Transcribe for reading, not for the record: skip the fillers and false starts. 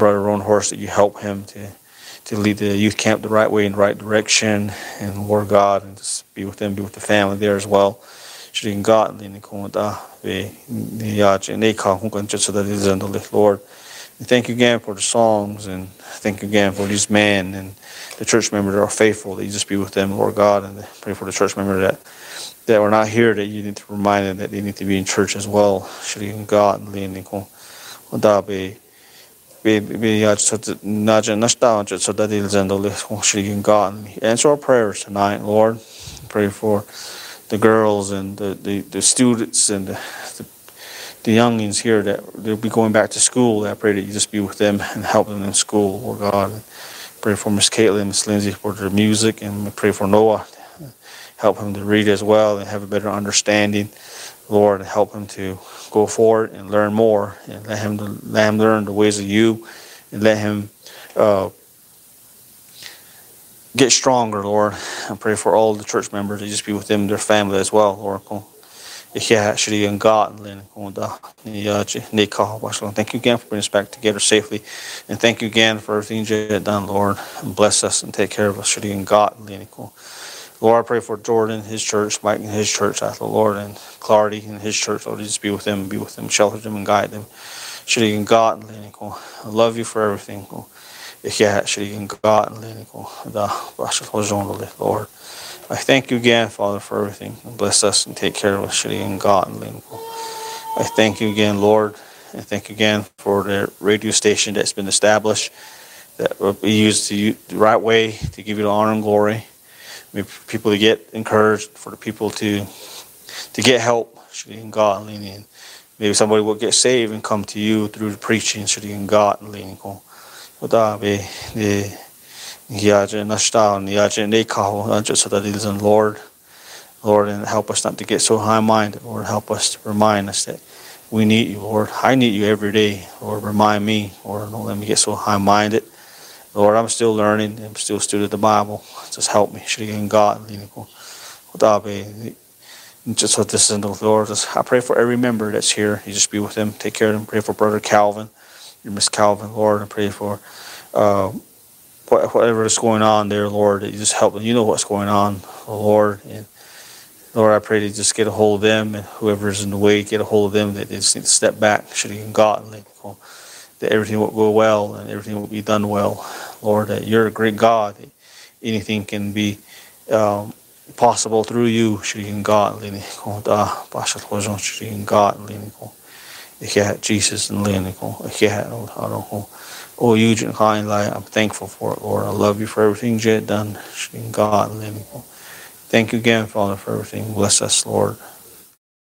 Brother Ron Horst, that you help him to lead the youth camp the right way, in the right direction, and Lord God, and just be with them, be with the family there as well. Shri God, Lord. And thank you again for the songs, and thank you again for these men and the church members that are faithful, that you just be with them, Lord God, and pray for the church members that are not here, that you need to remind them that they need to be in church as well. Shri God, answer our prayers tonight, Lord. Pray for the girls and the students and the youngins here that they'll be going back to school. I pray that you just be with them and help them in school, Lord God. Pray for Miss Caitlin, Miss Lindsay for their music, and pray for Noah. Help him to read as well and have a better understanding, Lord, and help him to go forward and learn more, and let him learn the ways of you, and let him get stronger, Lord. I pray for all the church members to just be with them and their family as well, Lord. Thank you again for bringing us back together safely, and thank you again for everything you have done, Lord, and bless us and take care of us. Lord, I pray for Jordan, his church, Mike and his church, Lord, and Clardy and his church. Lord, just be with them, shelter them, and guide them. I love you for everything. Lord, I thank you again, Father, for everything. Bless us and take care of us. I thank you again, Lord, and thank you again for the radio station that's been established, that will be used the right way to give you the honor and glory. Maybe for people to get encouraged, for the people to get help, and maybe somebody will get saved and come to you through the preaching, Lord, and help us not to get so high-minded. Lord, help us to remind us that we need you, Lord. I need you every day. Lord, remind me. Lord, don't let me get so high-minded. Lord, I'm still learning. I'm still a student of the Bible. Just help me. Just so this is the Lord. I pray for every member that's here. You just be with them. Take care of them. Pray for Brother Calvin, your Miss Calvin, Lord. I pray for whatever is going on there, Lord, that you just help them. You know what's going on, Lord. And Lord, I pray that you just get a hold of them, and whoever's in the way, get a hold of them, that they just need to step back. That everything will go well and everything will be done well. Lord, that you're a great God. That anything can be possible through you. Jesus and oh, Eugene Heinlein, I'm thankful for it, Lord. I love you for everything you have done. Thank you again, Father, for everything. Bless us, Lord.